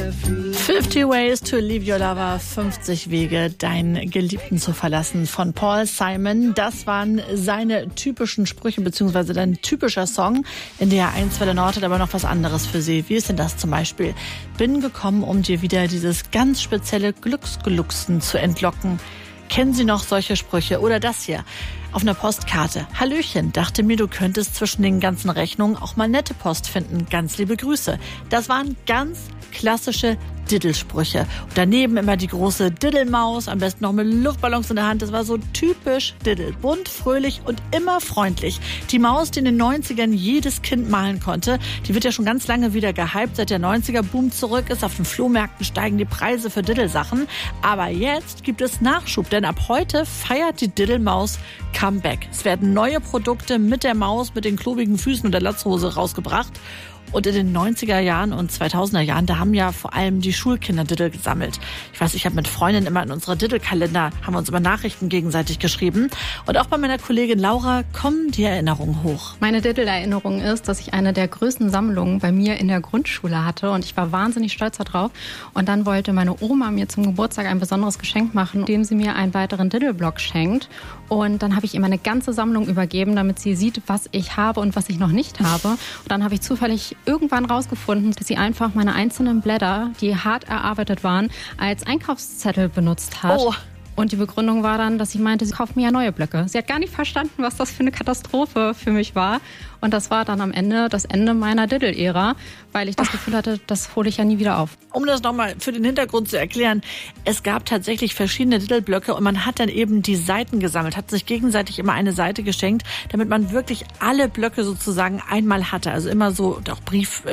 50 Ways to Leave Your Lover, 50 Wege, deinen Geliebten zu verlassen von Paul Simon. Das waren seine typischen Sprüche, beziehungsweise dein typischer Song. In der 1 Welle Nord hat aber noch was anderes für Sie. Wie ist denn das zum Beispiel? Bin gekommen, um dir wieder dieses ganz spezielle Glücksgelucksen zu entlocken. Kennen Sie noch solche Sprüche? Oder das hier auf einer Postkarte. Hallöchen, dachte mir, du könntest zwischen den ganzen Rechnungen auch mal nette Post finden. Ganz liebe Grüße. Das waren ganz klassische Diddelsprüche. Und daneben immer die große Diddelmaus, am besten noch mit Luftballons in der Hand. Das war so typisch Diddel. Bunt, fröhlich und immer freundlich. Die Maus, die in den 90ern jedes Kind malen konnte, die wird ja schon ganz lange wieder gehypt. Seit der 90er-Boom zurück ist, auf den Flohmärkten steigen die Preise für Diddelsachen. Aber jetzt gibt es Nachschub, denn ab heute feiert die Diddelmaus Comeback. Es werden neue Produkte mit der Maus, mit den klobigen Füßen und der Latzhose rausgebracht. Und in den 90er Jahren und 2000er Jahren, da haben ja vor allem die Schulkinder Diddel gesammelt. Ich weiß, ich habe mit Freundinnen immer in unsere Diddle-Kalender, haben wir uns immer Nachrichten gegenseitig geschrieben. Und auch bei meiner Kollegin Laura kommen die Erinnerungen hoch. Meine Diddle-Erinnerung ist, dass ich eine der größten Sammlungen bei mir in der Grundschule hatte. Und ich war wahnsinnig stolz darauf. Und dann wollte meine Oma mir zum Geburtstag ein besonderes Geschenk machen, indem sie mir einen weiteren Diddle-Block schenkt. Und dann habe ich ihr meine ganze Sammlung übergeben, damit sie sieht, was ich habe und was ich noch nicht habe. Und dann habe ich zufällig irgendwann rausgefunden, dass sie einfach meine einzelnen Blätter, die hart erarbeitet waren, als Einkaufszettel benutzt hat. Oh. Und die Begründung war dann, dass sie meinte, sie kauft mir ja neue Blöcke. Sie hat gar nicht verstanden, was das für eine Katastrophe für mich war. Und das war dann am Ende das Ende meiner Diddle-Ära, weil ich das Gefühl hatte, das hole ich ja nie wieder auf. Um das nochmal für den Hintergrund zu erklären, es gab tatsächlich verschiedene Diddle-Blöcke und man hat dann eben die Seiten gesammelt, hat sich gegenseitig immer eine Seite geschenkt, damit man wirklich alle Blöcke sozusagen einmal hatte. Also immer so, und auch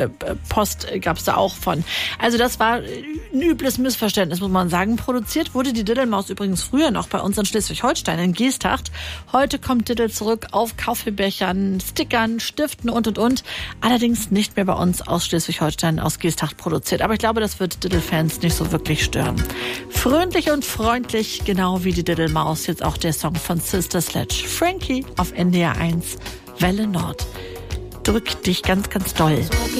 Post gab es da auch von. Also das war ein übles Missverständnis, muss man sagen. Produziert wurde die Diddelmaus übrigens früher noch bei uns in Schleswig-Holstein, in Geesthacht. Heute kommt Diddle zurück auf Kaffeebechern, Stickern, Stiften und. Allerdings nicht mehr bei uns aus Schleswig-Holstein, aus Geesthacht produziert. Aber ich glaube, das wird Diddle-Fans nicht so wirklich stören. Fröhlich und freundlich, genau wie die Diddelmaus, jetzt auch der Song von Sister Sledge. Frankie auf NDR 1, Welle Nord. Drück dich ganz, ganz doll.